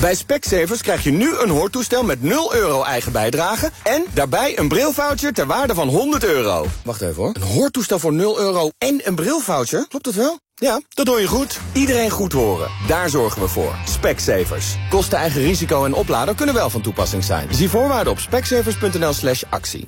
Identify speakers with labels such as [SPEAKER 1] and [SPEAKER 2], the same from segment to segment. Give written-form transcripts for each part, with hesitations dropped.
[SPEAKER 1] Bij Specsavers krijg je nu een hoortoestel met 0 euro eigen bijdrage en daarbij een brilvoucher ter waarde van €100. Wacht even hoor. Een hoortoestel voor 0 euro en een brilvoucher? Klopt dat wel? Ja, dat hoor je goed. Iedereen goed horen. Daar zorgen we voor. Specsavers. Kosten, eigen risico en oplader kunnen wel van toepassing zijn. Zie voorwaarden op specsavers.nl/actie.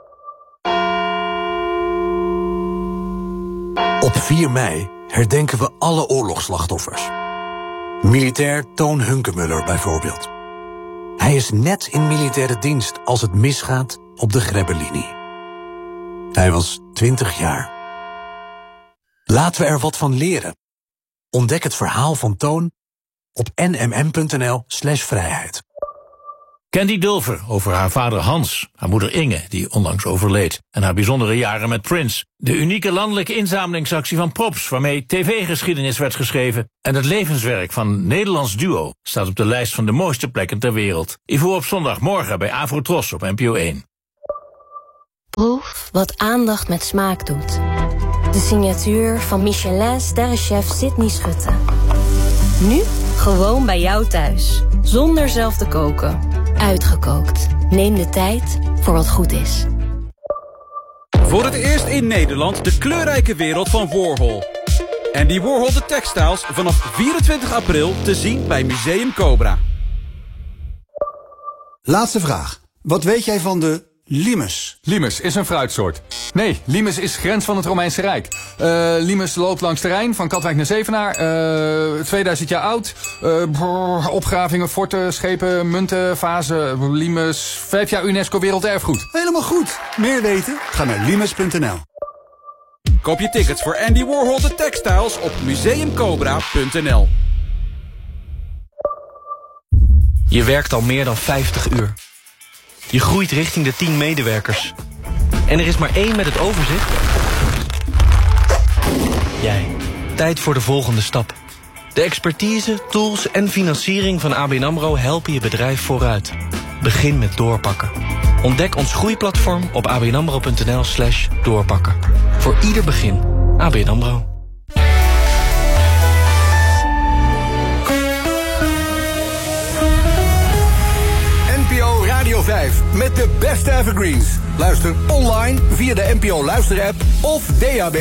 [SPEAKER 2] Op 4 mei herdenken we alle oorlogsslachtoffers. Militair Toon Hunkemuller bijvoorbeeld. Hij is net in militaire dienst als het misgaat op de Grebbelinie. Hij was 20 jaar. Laten we er wat van leren. Ontdek het verhaal van Toon op nmm.nl/vrijheid.
[SPEAKER 3] Candy Dulfer over haar vader Hans, haar moeder Inge, die onlangs overleed, en haar bijzondere jaren met Prince. De unieke landelijke inzamelingsactie van Props, waarmee tv-geschiedenis werd geschreven, en het levenswerk van een Nederlands duo staat op de lijst van de mooiste plekken ter wereld. Ivo op zondagmorgen bij Afrotros op NPO 1.
[SPEAKER 4] Proef wat aandacht met smaak doet. De signatuur van Michelin-sterrenchef Sydney Schutte. Nu gewoon bij jou thuis, zonder zelf te koken. Uitgekookt. Neem de tijd voor wat goed is.
[SPEAKER 5] Voor het eerst in Nederland de kleurrijke wereld van Warhol. Andy Warhol The Textiles vanaf 24 april te zien bij Museum Cobra.
[SPEAKER 6] Laatste vraag. Wat weet jij van de limes?
[SPEAKER 7] Limes is een fruitsoort. Nee, limes is grens van het Romeinse Rijk. Limes loopt langs de Rijn, van Katwijk naar Zevenaar. 2000 jaar oud. Opgravingen, forten, schepen, munten, vazen. Limes, 5 jaar UNESCO Werelderfgoed.
[SPEAKER 6] Helemaal goed. Meer weten? Ga naar limes.nl.
[SPEAKER 5] Koop je tickets voor Andy Warhol The Textiles op museumcobra.nl.
[SPEAKER 8] Je werkt al meer dan 50 uur. Je groeit richting de 10 medewerkers. En er is maar 1 met het overzicht. Jij. Tijd voor de volgende stap. De expertise, tools en financiering van ABN AMRO helpen je bedrijf vooruit. Begin met doorpakken. Ontdek ons groeiplatform op abnamro.nl/doorpakken. Voor ieder begin. ABN AMRO.
[SPEAKER 2] NPO Radio 5 met de beste evergreens. Luister online via de NPO Luister-app of DAB+.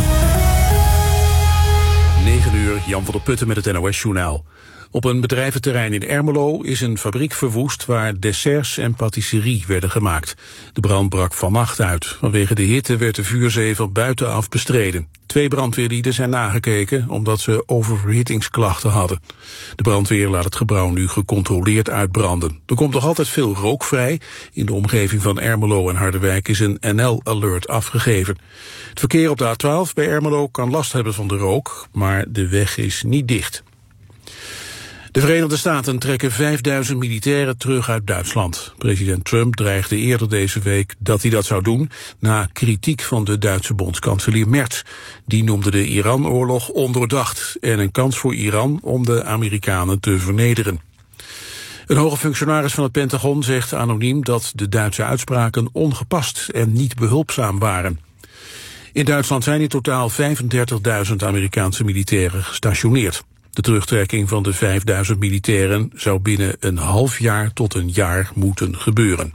[SPEAKER 9] 9 uur, Jan van der Putten met het NOS-journaal. Op een bedrijventerrein in Ermelo is een fabriek verwoest waar desserts en patisserie werden gemaakt. De brand brak vannacht uit. Vanwege de hitte werd de vuurzee van buitenaf bestreden. 2 brandweerlieden zijn nagekeken omdat ze oververhittingsklachten hadden. De brandweer laat het gebouw nu gecontroleerd uitbranden. Er komt nog altijd veel rook vrij. In de omgeving van Ermelo en Harderwijk is een NL-alert afgegeven. Het verkeer op de A12 bij Ermelo kan last hebben van de rook, maar de weg is niet dicht. De Verenigde Staten trekken 5000 militairen terug uit Duitsland. President Trump dreigde eerder deze week dat hij dat zou doen na kritiek van de Duitse bondskanselier Merz. Die noemde de Iran-oorlog ondoordacht en een kans voor Iran om de Amerikanen te vernederen. Een hoge functionaris van het Pentagon zegt anoniem dat de Duitse uitspraken ongepast en niet behulpzaam waren. In Duitsland zijn in totaal 35.000 Amerikaanse militairen gestationeerd. De terugtrekking van de 5000 militairen zou binnen een half jaar tot een jaar moeten gebeuren.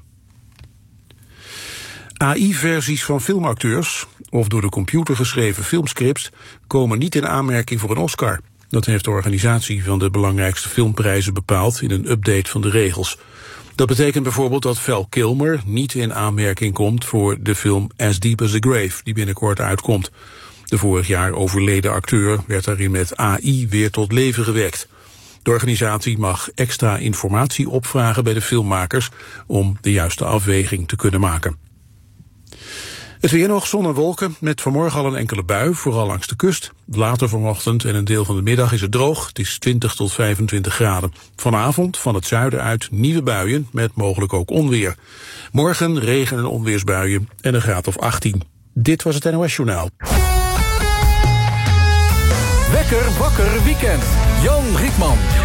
[SPEAKER 9] AI-versies van filmacteurs of door de computer geschreven filmscripts komen niet in aanmerking voor een Oscar. Dat heeft de organisatie van de belangrijkste filmprijzen bepaald in een update van de regels. Dat betekent bijvoorbeeld dat Val Kilmer niet in aanmerking komt voor de film As Deep as the Grave, die binnenkort uitkomt. De vorig jaar overleden acteur werd daarin met AI weer tot leven gewekt. De organisatie mag extra informatie opvragen bij de filmmakers om de juiste afweging te kunnen maken. Het weer nog, zon en wolken, met vanmorgen al een enkele bui, vooral langs de kust. Later vanochtend en een deel van de middag is het droog. Het is 20 tot 25 graden. Vanavond van het zuiden uit nieuwe buien, met mogelijk ook onweer. Morgen regen- en onweersbuien en een graad of 18. Dit was het NOS Journaal.
[SPEAKER 2] Wekker wakker weekend. Jan Rietman.